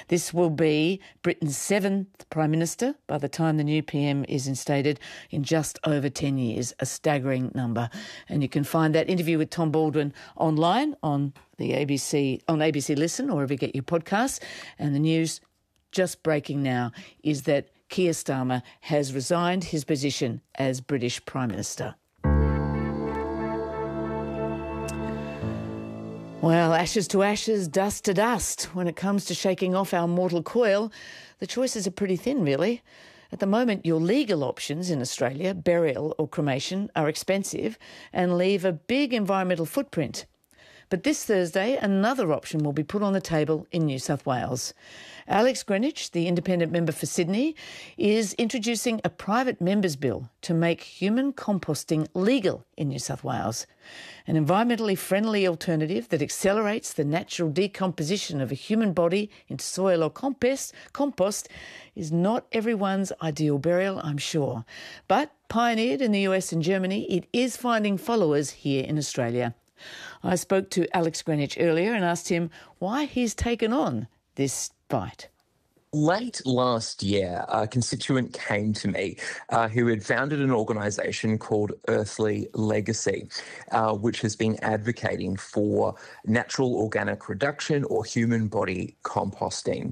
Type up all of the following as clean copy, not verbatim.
This will be Britain's 7th Prime Minister by the time the new PM is instated in just over 10 years, a staggering number. And you can find that interview with Tom Baldwin online on the ABC Listen or wherever you get your podcasts. And the news just breaking now is that Keir Starmer has resigned his position as British Prime Minister. Well, ashes to ashes, dust to dust. When it comes to shaking off our mortal coil, the choices are pretty thin, really. At the moment, your legal options in Australia, burial or cremation, are expensive and leave a big environmental footprint. But this Thursday, another option will be put on the table in New South Wales. Alex Greenwich, the independent member for Sydney, is introducing a private member's bill to make human composting legal in New South Wales. An environmentally friendly alternative that accelerates the natural decomposition of a human body into soil or compost is not everyone's ideal burial, I'm sure. But pioneered in the US and Germany, it is finding followers here in Australia. I spoke to Alex Greenwich earlier and asked him why he's taken on this fight. Late last year, a constituent came to me who had founded an organisation called Earthly Legacy, which has been advocating for natural organic reduction or human body composting.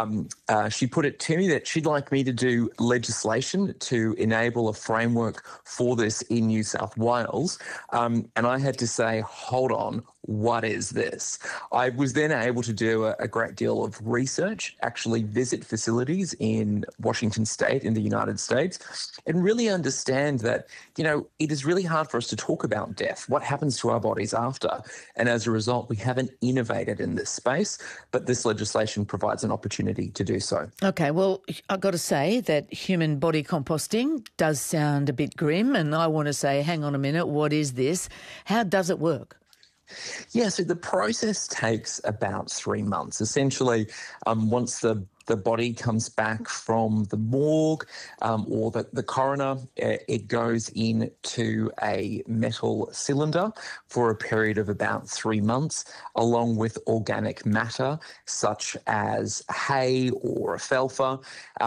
She put it to me that she'd like me to do legislation to enable a framework for this in New South Wales. And I had to say, hold on, what is this? I was then able to do a great deal of research, actually visit facilities in Washington State in the United States, and really understand that, it is really hard for us to talk about death, what happens to our bodies after. And as a result, we haven't innovated in this space, but this legislation provides an opportunity to do so. Okay, well, I've got to say that human body composting does sound a bit grim, and I want to say, hang on a minute, what is this? How does it work? Yeah, so the process takes about 3 months. Essentially, once the body comes back from the morgue or the coroner, it goes into a metal cylinder for a period of about 3 months, along with organic matter such as hay or alfalfa.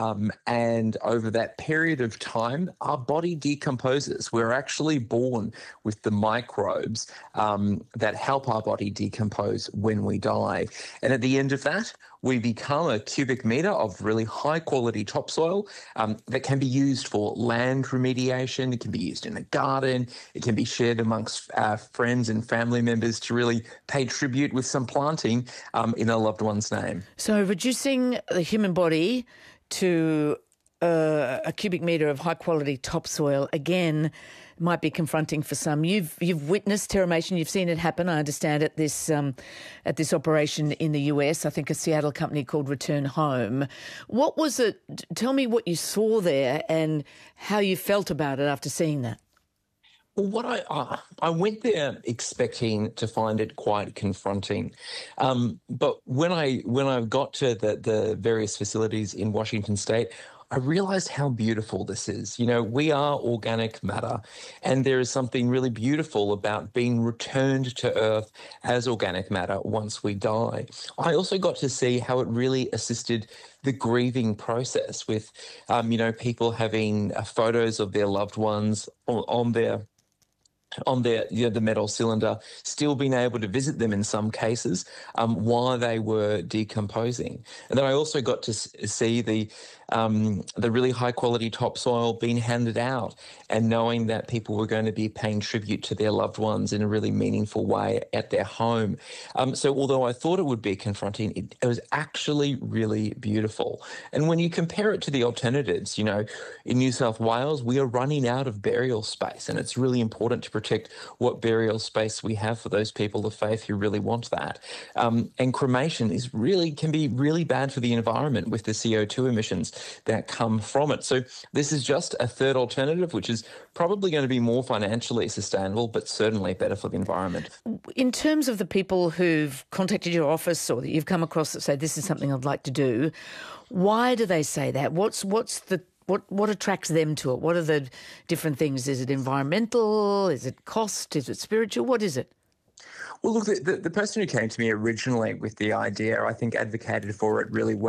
And over that period of time, our body decomposes. We're actually born with the microbes that help our body decompose when we die. And at the end of that, we become a cubic metre of really high-quality topsoil that can be used for land remediation. It can be used in a garden. It can be shared amongst friends and family members to really pay tribute with some planting in a loved one's name. So reducing the human body to a cubic metre of high-quality topsoil, again, might be confronting for some. You've witnessed terramation. You've seen it happen, I understand, at this operation in the US, I think a Seattle company called Return Home. What was it? Tell me what you saw there and how you felt about it after seeing that. Well, I went there expecting to find it quite confronting, but when I got to the various facilities in Washington State, I realized how beautiful this is. We are organic matter, and there is something really beautiful about being returned to Earth as organic matter once we die. I also got to see how it really assisted the grieving process with, people having photos of their loved ones on their the metal cylinder, still being able to visit them in some cases while they were decomposing. And then I also got to see the really high quality topsoil being handed out and knowing that people were going to be paying tribute to their loved ones in a really meaningful way at their home. So although I thought it would be confronting, it was actually really beautiful. And when you compare it to the alternatives, in New South Wales, we are running out of burial space, and it's really important to protect what burial space we have for those people of faith who really want that. And cremation can be really bad for the environment with the CO2 emissions that come from it. So this is just a third alternative, which is probably going to be more financially sustainable, but certainly better for the environment. In terms of the people who've contacted your office or that you've come across that say, this is something I'd like to do, why do they say that? What attracts them to it? What are the different things? Is it environmental? Is it cost? Is it spiritual? What is it? Well, look, the person who came to me originally with the idea, I think, advocated for it really well.